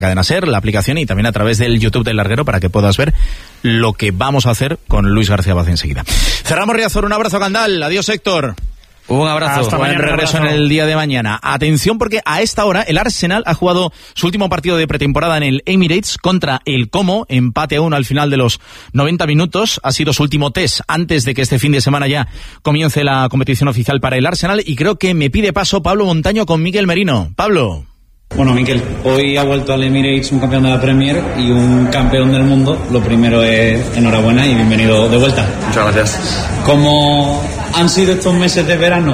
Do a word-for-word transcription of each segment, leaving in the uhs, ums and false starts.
Cadena Ser, la aplicación y también a través del YouTube del Larguero para que puedas ver lo que vamos a hacer con Luis García Baz enseguida. Cerramos Riazor, un abrazo Candal, adiós Héctor. Un abrazo. Hasta Buen mañana, regreso abrazo. En el día de mañana. Atención porque a esta hora el Arsenal ha jugado su último partido de pretemporada en el Emirates contra el Como, empate a uno al final de los noventa minutos. Ha sido su último test antes de que este fin de semana ya comience la competición oficial para el Arsenal y creo que me pide paso Pablo Montaño con Miquel Merino. Pablo. Bueno, Miquel, hoy ha vuelto al Emirates un campeón de la Premier y un campeón del mundo. Lo primero es enhorabuena y bienvenido de vuelta. Muchas gracias. ¿Cómo han sido estos meses de verano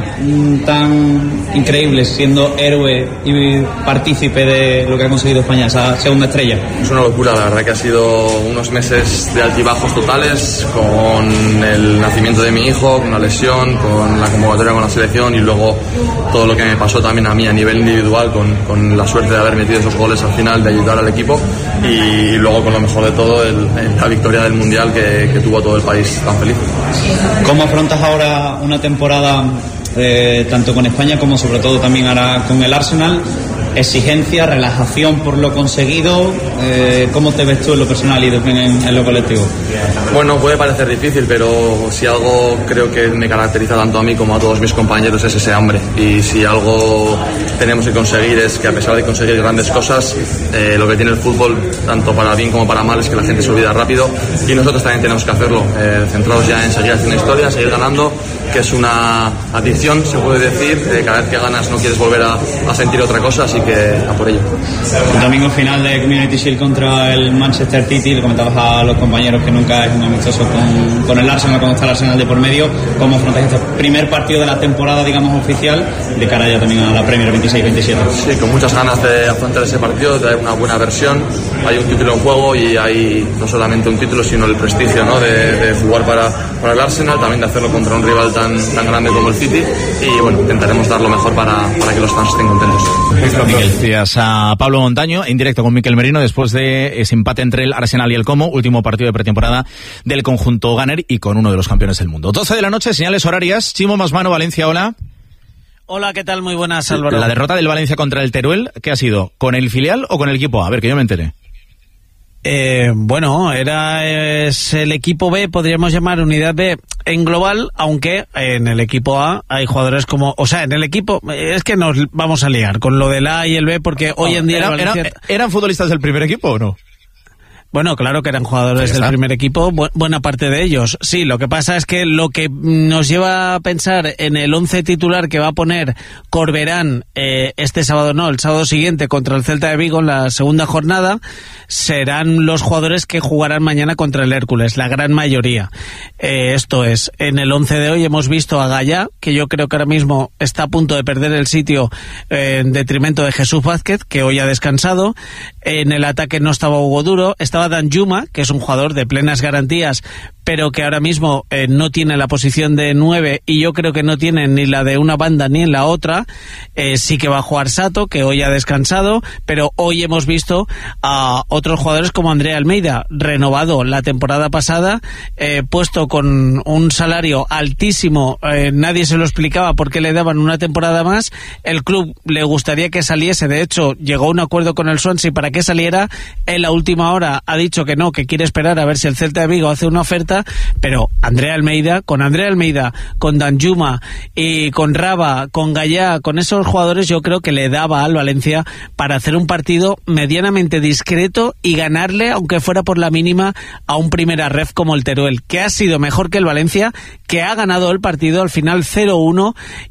tan increíbles, siendo héroe y partícipe de lo que ha conseguido España, esa segunda estrella? Es una locura, la verdad que ha sido unos meses de altibajos totales, con el nacimiento de mi hijo, con una lesión, con la convocatoria con la selección y luego todo lo que me pasó también a mí a nivel individual, con, con la suerte de haber metido esos goles al final, de ayudar al equipo y, y luego con lo mejor de todo, el, el, la victoria del Mundial que, que tuvo todo el país tan feliz. ¿Cómo afrontas ahora una temporada eh, tanto con España como sobre todo también ahora con el Arsenal? Exigencia, relajación por lo conseguido, eh, ¿cómo te ves tú en lo personal y en, en lo colectivo? Bueno, puede parecer difícil, pero si algo creo que me caracteriza tanto a mí como a todos mis compañeros es ese hambre, y si algo tenemos que conseguir es que a pesar de conseguir grandes cosas, eh, lo que tiene el fútbol, tanto para bien como para mal, es que la gente se olvida rápido y nosotros también tenemos que hacerlo, eh, centrados ya en seguir haciendo historia, seguir ganando, que es una adicción, se puede decir, eh, cada vez que ganas no quieres volver a, a sentir otra cosa, así que a por ello. El domingo final de Community Shield contra el Manchester City, le comentabas a los compañeros que nunca es un amistoso con, con el Arsenal, cuando está el Arsenal de por medio. ¿Cómo afrontáis este primer partido de la temporada, digamos, oficial, de cara ya también a la Premier veintiséis veintisiete? Sí, con muchas ganas de afrontar ese partido, de dar una buena versión. Hay un título en juego y hay no solamente un título, sino el prestigio, ¿no?, de, de jugar para, para el Arsenal, también de hacerlo contra un rival tan, tan grande como el City, y bueno, intentaremos dar lo mejor para, para que los fans estén contentos. Gracias a Pablo Montaño, en directo con Miquel Merino, después de ese empate entre el Arsenal y el Como, último partido de pretemporada del conjunto Gunner y con uno de los campeones del mundo. doce de la noche, señales horarias. Chimo Masmano, Valencia, hola. Hola, ¿qué tal? Muy buenas, Álvaro. La derrota del Valencia contra el Teruel, ¿qué ha sido? ¿Con el filial o con el equipo A? A ver, que yo me enteré. Eh, bueno, era es el equipo B, podríamos llamar unidad B en global, aunque en el equipo A hay jugadores como, o sea, en el equipo, es que nos vamos a liar con lo del A y el B, porque hoy en día... ¿Era, Valencia... era, ¿Eran futbolistas del primer equipo o no? Bueno, claro que eran jugadores del primer equipo, bu- buena parte de ellos. Sí, lo que pasa es que lo que nos lleva a pensar en el once titular que va a poner Corberán eh, este sábado, no, el sábado siguiente contra el Celta de Vigo en la segunda jornada, serán los jugadores que jugarán mañana contra el Hércules, la gran mayoría. Eh, esto es, en el once de hoy hemos visto a Gallá, que yo creo que ahora mismo está a punto de perder el sitio eh, en detrimento de Jesús Vázquez, que hoy ha descansado. En el ataque no estaba Hugo Duro, estaba Danjuma, que es un jugador de plenas garantías, pero que ahora mismo eh, no tiene la posición de nueve y yo creo que no tiene ni la de una banda ni en la otra. Eh, sí que va a jugar Sato, que hoy ha descansado, pero hoy hemos visto a otros jugadores como Andrea Almeida, renovado la temporada pasada, eh, puesto con un salario altísimo, eh, nadie se lo explicaba por qué le daban una temporada más, el club le gustaría que saliese, de hecho llegó a un acuerdo con el Swansea para que saliera, en la última hora ha dicho que no, que quiere esperar a ver si el Celta de Vigo hace una oferta, pero Andrea Almeida, con Andrea Almeida, con Danjuma y con Raba, con Gallá, con esos jugadores yo creo que le daba al Valencia para hacer un partido medianamente discreto y ganarle, aunque fuera por la mínima, a un primera ref como el Teruel, que ha sido mejor que el Valencia, que ha ganado el partido al final cero uno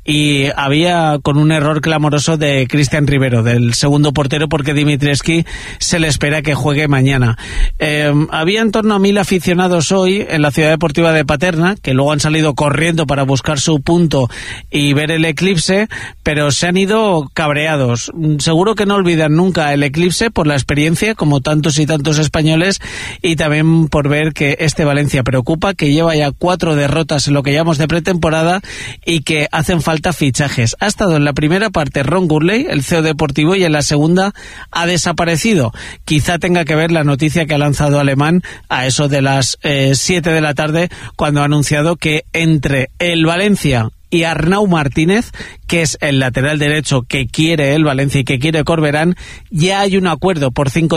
y había con un error clamoroso de Cristian Rivero, del segundo portero, porque Dimitrievski se le espera que juegue mañana. Eh, había en torno a mil aficionados hoy en la Ciudad Deportiva de Paterna, que luego han salido corriendo para buscar su punto y ver el eclipse, pero se han ido cabreados. Seguro que no olvidan nunca el eclipse por la experiencia, como tantos y tantos españoles, y también por ver que este Valencia preocupa, que lleva ya cuatro derrotas en lo que llamamos de pretemporada y que hacen falta fichajes. Ha estado en la primera parte Ron Gurley, el C E O deportivo, y en la segunda ha desaparecido. Quizá tenga que ver la noticia que ha lanzado Alemán a eso de las eh, siete de la tarde, cuando ha anunciado que entre el Valencia y Arnau Martínez, que es el lateral derecho que quiere el Valencia y que quiere Corberán. Ya hay un acuerdo por cinco